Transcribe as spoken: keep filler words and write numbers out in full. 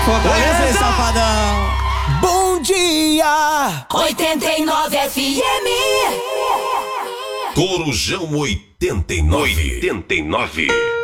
Fortaleza, Safadão. Bom dia! oitenta e nove F M. Corujão oitenta e nove. oitenta e nove.